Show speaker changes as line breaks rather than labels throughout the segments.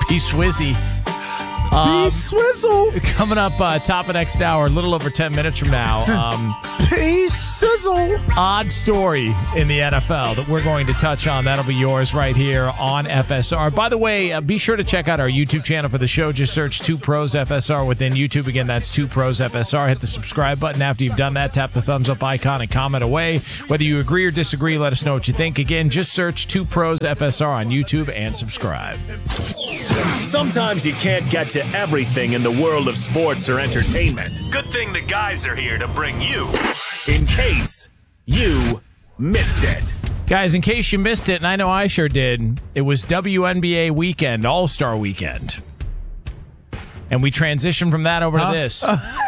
He's Swizzy.
Swizzle.
Coming up top of next hour, a little over 10 minutes from now.
Sizzle.
Odd story in the NFL that we're going to touch on. That'll be yours right here on FSR. By the way, be sure to check out our YouTube channel for the show. Just search 2 Pros FSR within YouTube. Again, that's 2 Pros FSR. Hit the subscribe button. After you've done that, tap the thumbs up icon and comment away. Whether you agree or disagree, let us know what you think. Again, just search 2 Pros FSR on YouTube and subscribe.
Sometimes you can't get to everything in the world of sports or entertainment. Good thing the guys are here to bring you in case you missed it.
Guys, in case you missed it, and I know I sure did, it was WNBA weekend, All-Star weekend. And we transitioned from that over to this.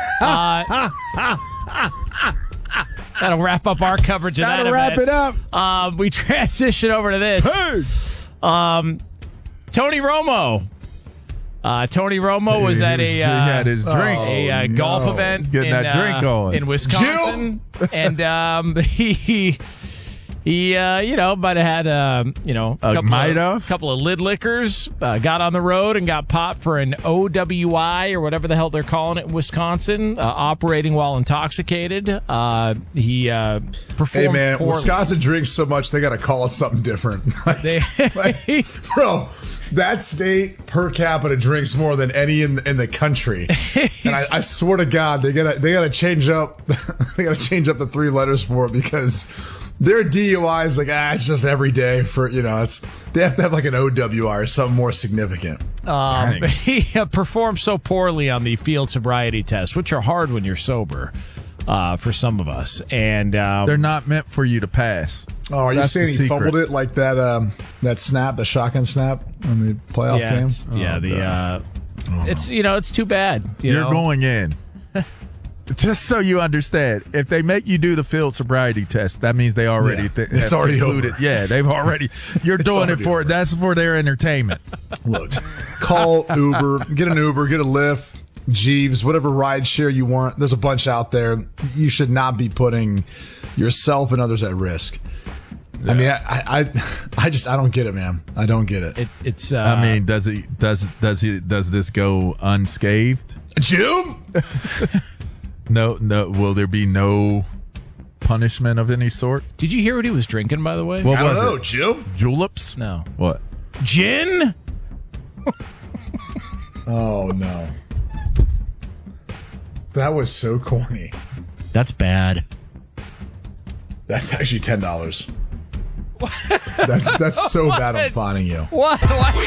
That'll wrap up our coverage of that event.
That'll wrap it up.
We transition over to this.
Hey.
Tony Romo. Tony Romo was at
he had his drink.
Golf event
getting that drink on
in Wisconsin, and he might have had a couple of lid liquors. Got on the road and got popped for an OWI or whatever the hell they're calling it in Wisconsin. Operating while intoxicated. He performed.
Hey man,
poorly.
Wisconsin drinks so much they got to call it something different. Bro. That state per capita drinks more than any in the country, and I swear to God, they gotta change up. They gotta change up the 3 letters for it because their DUI is like it's just every day for they have to have like an OWI or something more significant.
He performed so poorly on the field sobriety test, which are hard when you're sober. For some of us, and
they're not meant for you to pass.
Oh, are you saying he fumbled it like that snap, the shotgun snap in the playoff game?
It's too bad.
You're going in. Just so you understand, if they make you do the field sobriety test, that means they already
it's already
concluded.
Over.
Yeah, they've already. You're doing it for that's for their entertainment.
Look, call Uber, get an Uber, get a Lyft. Jeeves, whatever ride share you want. There's a bunch out there. You should not be putting yourself and others at risk. Yeah. I mean, I don't get it, man. I don't get it.
It's.
I mean, does this go unscathed?
Jim?
No. Will there be no punishment of any sort?
Did you hear what he was drinking? By the way,
I don't know, Jim.
Juleps?
No.
What?
Gin?
Oh no. That was so corny.
That's bad.
That's actually $10. That's so bad. I'm finding you.
What?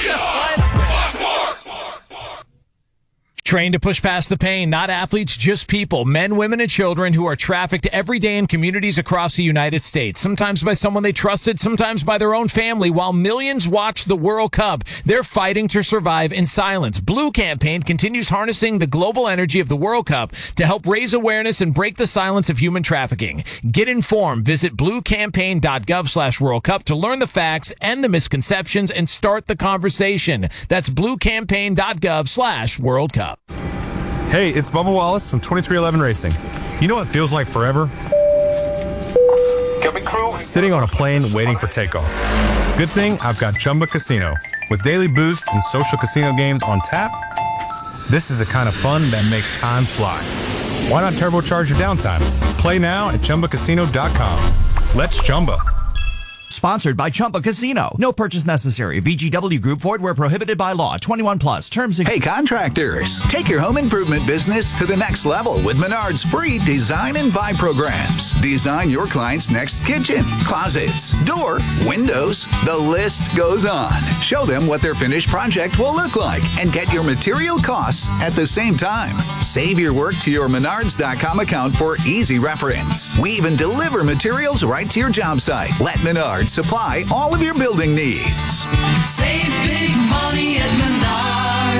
Trained to push past the pain, not athletes, just people, men, women, and children who are trafficked every day in communities across the United States, sometimes by someone they trusted, sometimes by their own family. While millions watch the World Cup, they're fighting to survive in silence. Blue Campaign continues harnessing the global energy of the World Cup to help raise awareness and break the silence of human trafficking. Get informed. Visit bluecampaign.gov/World Cup to learn the facts and the misconceptions and start the conversation. That's bluecampaign.gov/World Cup.
Hey, it's Bubba Wallace from 2311 Racing. You know what feels like forever? Sitting on a plane waiting for takeoff. Good thing I've got Chumba Casino. With daily boost and social casino games on tap, this is the kind of fun that makes time fly. Why not turbocharge your downtime? Play now at ChumbaCasino.com. Let's Chumba.
Sponsored by Chumba Casino. No purchase necessary. VGW Group. Void where prohibited by law. 21 plus. Terms and...
Hey, contractors. Take your home improvement business to the next level with Menard's free Design and Buy programs. Design your client's next kitchen, closets, door, windows. The list goes on. Show them what their finished project will look like and get your material costs at the same time. Save your work to your Menards.com account for easy reference. We even deliver materials right to your job site. Let Menards supply all of your building needs.
Save big money at Menards.
Do you have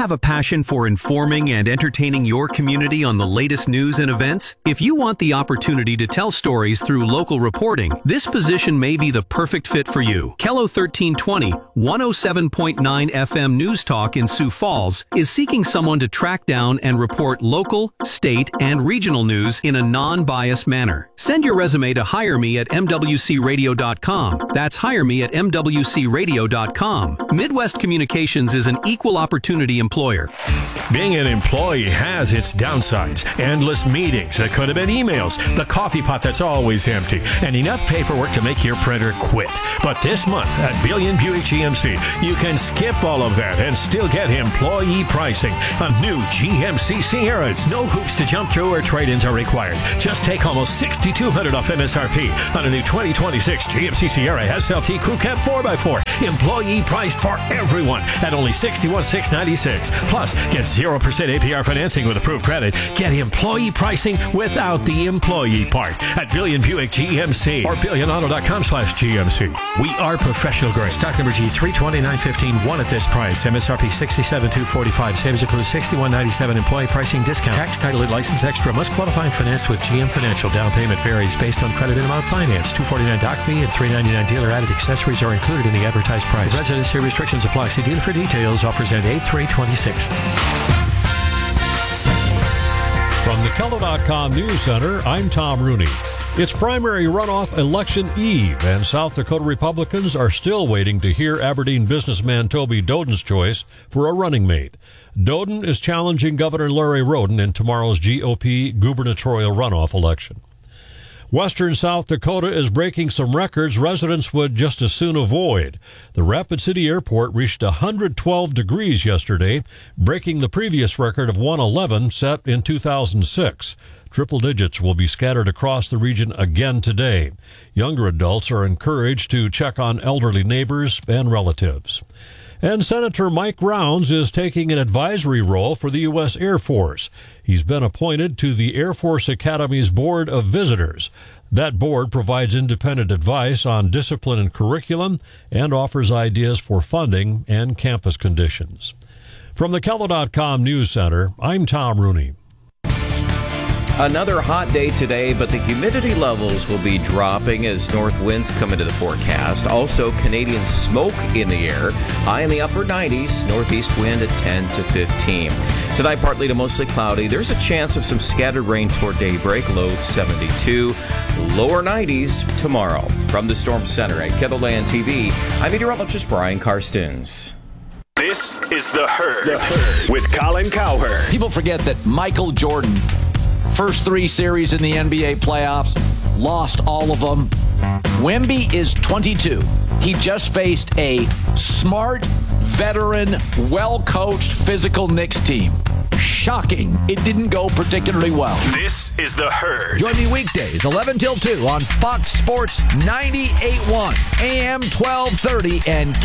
have a passion for informing and entertaining your community on the latest news and events? If you want the opportunity to tell stories through local reporting, this position may be the perfect fit for you. KELO 1320, 107.9 FM News Talk in Sioux Falls is seeking someone to track down and report local, state, and regional news in a non-biased manner. Send your resume to hireme@mwcradio.com. That's hireme@mwcradio.com. Midwest Communications is an equal opportunity employer.
Being an employee has its downsides. Endless meetings that could have been emails, the coffee pot that's always empty, and enough paperwork to make your printer quit. But this month at Billion Buick GMC, you can skip all of that and still get employee pricing on new GMC Sierras. No hoops to jump through or trade-ins are required. Just take almost $6,200 off MSRP on a new 2026 GMC Sierra SLT Crew Cab 4x4. Employee priced for everyone at only $61,696. Plus, get 0% APR financing with approved credit. Get employee pricing without the employee part at Billion Buick GMC or BillionAuto.com/GMC. We are professional grade. Stock number G329915. At this price. MSRP $67,245. Savings includes $61.97 employee pricing discount. Tax, title, and license extra. Must qualify and finance with GM Financial. Down payment varies based on credit and amount financed. $249 doc fee and $399 dealer added accessories are included in the advertised price. Residency restrictions apply. See dealer for details. Offers end 8/3/26.
From the KELO.com News Center, I'm Tom Rooney. It's primary runoff election eve, and South Dakota Republicans are still waiting to hear Aberdeen businessman Toby Doden's choice for a running mate. Doden is challenging Governor Larry Roden in tomorrow's GOP gubernatorial runoff election. Western South Dakota is breaking some records residents would just as soon avoid. The Rapid City Airport reached 112 degrees yesterday, breaking the previous record of 111 set in 2006. Triple digits will be scattered across the region again today. Younger adults are encouraged to check on elderly neighbors and relatives. And Senator Mike Rounds is taking an advisory role for the U.S. Air Force. He's been appointed to the Air Force Academy's Board of Visitors. That board provides independent advice on discipline and curriculum and offers ideas for funding and campus conditions. From the KELO.com News Center, I'm Tom Rooney.
Another hot day today, but the humidity levels will be dropping as north winds come into the forecast. Also, Canadian smoke in the air. High in the upper 90s, northeast wind at 10 to 15. Tonight, partly to mostly cloudy. There's a chance of some scattered rain toward daybreak, low 72. Lower 90s tomorrow. From the Storm Center at KELOLAND TV, I'm meteorologist Brian Karstens.
This is The Herd, with Colin Cowherd.
People forget that Michael Jordan, first 3 series in the NBA playoffs, lost all of them. Wemby is 22. He just faced a smart, veteran, well-coached, physical Knicks team. Shocking. It didn't go particularly well.
This is The Herd.
Join me weekdays, 11 till 2 on Fox Sports 98.1, AM 1230, and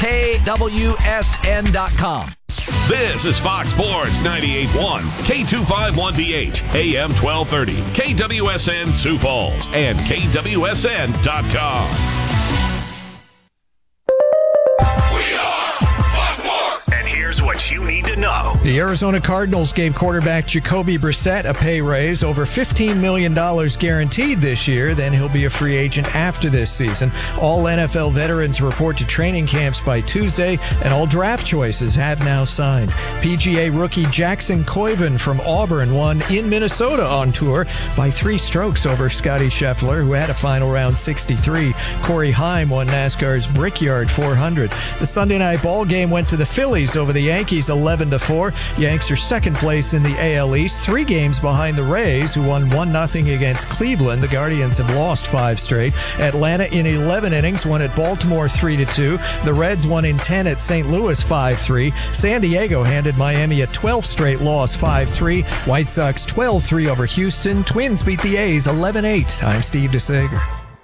KWSN.com.
This is Fox Sports 98.1, K251BH, AM 1230, KWSN Sioux Falls, and KWSN.com.
And here's what you need to know.
The Arizona Cardinals gave quarterback Jacoby Brissett a pay raise, over $15 million guaranteed this year. Then he'll be a free agent after this season. All NFL veterans report to training camps by Tuesday, and all draft choices have now signed. PGA rookie Jackson Koiven from Auburn won in Minnesota on tour by 3 strokes over Scotty Scheffler, who had a final round 63. Corey Haim won NASCAR's Brickyard 400. The Sunday night ball game went to the Phillies over the Yankees 11-4. Yanks are second place in the AL East, 3 games behind the Rays, who won 1-0 against Cleveland. The Guardians have lost 5 straight. Atlanta in 11 innings won at Baltimore 3-2. The Reds won in 10 at St. Louis 5-3. San Diego handed Miami a 12th straight loss 5-3. White Sox 12-3 over Houston. Twins beat the A's 11-8. I'm Steve DeSager.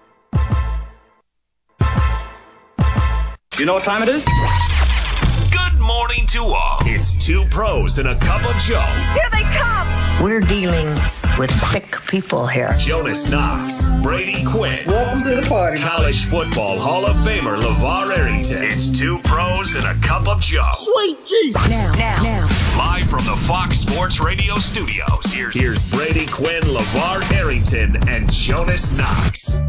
You know what time it is? Good morning to all. It's 2 pros and a cup of Joe.
Here they come. We're dealing with sick people here.
Jonas Knox, Brady Quinn.
Welcome to the party.
College football Hall of Famer LeVar Arrington. It's 2 pros and a cup of Joe.
Sweet Jesus. Now.
Live from the Fox Sports Radio studios, here's Brady Quinn, LeVar Arrington, and Jonas Knox.